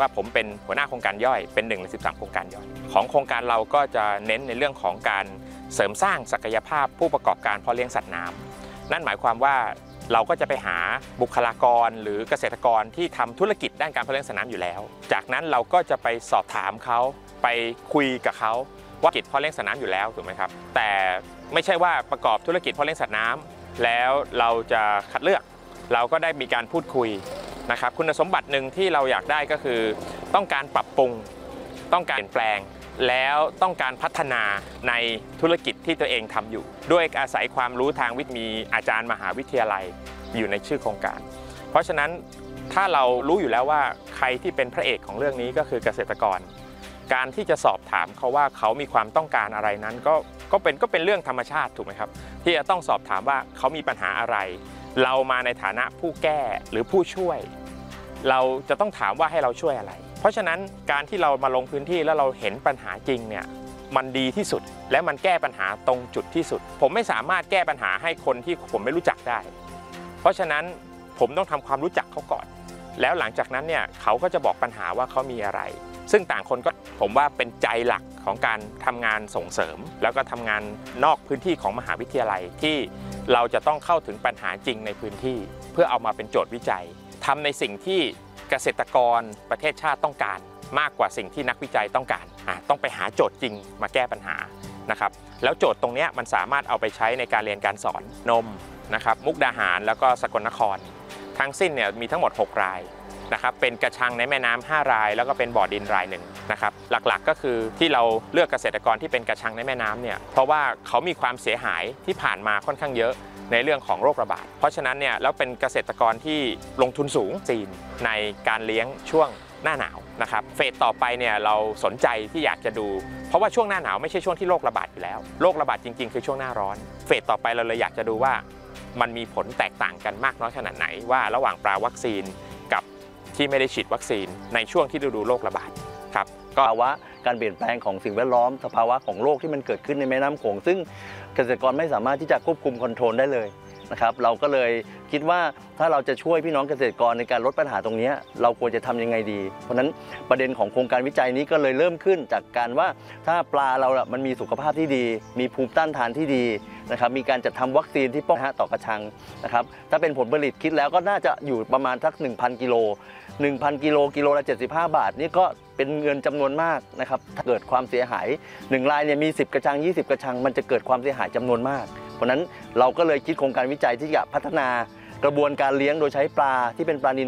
ว่าผมเป็นหัวหน้าโครงการย่อยเป็น1ใน13โครงการย่อยของโครงการเราก็จะเน้นในเรื่องของการเสริมสร้างศักยภาพผู้ประกอบการเพาะเลี้ยงสัตว์น้ำนั่นหมายความว่าเราก็จะไปหาบุคลากรหรือเกษตรกรที่ทำธุรกิจด้านการเพาะเลี้ยงสัตว์น้ำอยู่แล้วจากนั้นเราก็จะไปสอบถามเขาไปคุยกับเขาว่ากิจเพาะเลี้ยงสัตว์น้ำอยู่แล้วถูกไหมครับแต่ไม่ใช่ว่าประกอบธุรกิจเพาะเลี้ยงสัตว์น้ำแล้วเราจะคัดเลือกเราก็ได้มีการพูดคุยนะครับคุณสมบัติหนึ่งที่เราอยากได้ก็คือต้องการปรับปรุงต้องการเปลี่ยนแปลงแล้วต้องการพัฒนาในธุรกิจที่ตัวเองทำอยู่ด้วยอาศัยความรู้ทางวิทย์มีอาจารย์มหาวิทยาลัยอยู่ในชื่อโครงการเพราะฉะนั้นถ้าเรารู้อยู่แล้วว่าใครที่เป็นพระเอกของเรื่องนี้ก็คือเกษตรกรการที่จะสอบถามเขาว่าเขามีความต้องการอะไรนั้นก็เป็นเรื่องธรรมชาติถูกไหมครับที่จะต้องสอบถามว่าเขามีปัญหาอะไรเรามาในฐานะผู้แก้หรือผู้ช่วยเราจะต้องถามว่าให้เราช่วยอะไรเพราะฉะนั้นการที่เรามาลงพื้นที่แล้วเราเห็นปัญหาจริงเนี่ยมันดีที่สุดและมันแก้ปัญหาตรงจุดที่สุดผมไม่สามารถแก้ปัญหาให้คนที่ผมไม่รู้จักได้เพราะฉะนั้นผมต้องทำความรู้จักเขาก่อนแล้วหลังจากนั้นเนี่ยเขาก็จะบอกปัญหาว่าเขามีอะไรซึ่งต่างคนก็ผมว่าเป็นใจหลักของการทำงานส่งเสริมแล้วก็ทำงานนอกพื้นที่ของมหาวิทยาลัยที่เราจะต้องเข้าถึงปัญหาจริงในพื้นที่เพื่อเอามาเป็นโจทย์วิจัยทำในสิ่งที่เกษตรกรประเทศชาติต้องการมากกว่าสิ่งที่นักวิจัยต้องการต้องไปหาโจทย์จริงมาแก้ปัญหานะครับแล้วโจทย์ตรงนี้มันสามารถเอาไปใช้ในการเรียนการสอนนมนะครับมุกดาหารแล้วก็สกลนครทั้งสิ้นเนี่ยมีทั้งหมด6รายนะครับเป็นกระชังในแม่น้ำ5รายแล้วก็เป็นบ่อดินรายหนึ่งนะครับหลักๆก็คือที่เราเลือกเกษตรกรที่เป็นกระชังในแม่น้ำเนี่ยเพราะว่าเขามีความเสียหายที่ผ่านมาค่อนข้างเยอะในเรื่องของโรคระบาดเพราะฉะนั้นเนี่ยแล้วเป็นเกษตรกรที่ลงทุนสูงจีนในการเลี้ยงช่วงหน้าหนาวนะครับเฟสต่อไปเนี่ยเราสนใจที่อยากจะดูเพราะว่าช่วงหน้าหนาวไม่ใช่ช่วงที่โรคระบาดอยู่แล้วโรคระบาดจริงๆคือช่วงหน้าร้อนเฟสต่อไปเราเลยอยากจะดูว่ามันมีผลแตกต่างกันมากน้อยขนาดไหนว่าระหว่างปลาวัคซีนกับที่ไม่ได้ฉีดวัคซีนในช่วงที่ฤดูโรคระบาดครับภาวะการเปลี่ยนแปลงของสิ่งแวดล้อมสภาวะของโรคที่มันเกิดขึ้นในแม่น้ำโขงซึ่งเกษตรกรไม่สามารถที่จะควบคุมคอนโทรลได้เลยนะครับเราก็เลยคิดว่าถ้าเราจะช่วยพี่น้องเกษตรกรในการลดปัญหาตรงนี้เราควรจะทำยังไงดีเพราะฉะนั้นประเด็นของโครงการวิจัยนี้ก็เลยเริ่มขึ้นจากการว่าถ้าปลาเรามันมีสุขภาพที่ดีมีภูมิต้านทานที่ดีนะครับมีการจัดทำวัคซีนที่ป้องกันต่อกระชังนะครับถ้าเป็นผลผลิตคิดแล้วก็น่าจะอยู่ประมาณสัก 1,000 กิโล 1,000 กิโลละ75 บาทนี่ก็เป็นเงินจำนวนมากนะครับถ้าเกิดความเสียหาย1รายเนี่ยมี10กระชัง20กระชังมันจะเกิดความเสียหายจำนวนมากเพราะนั้นเราก็เลยคิดโครงการวิจัยที่จะพัฒนากระบวนการเลี้ยงโดยใช้ปลาที่เป็นปลานิล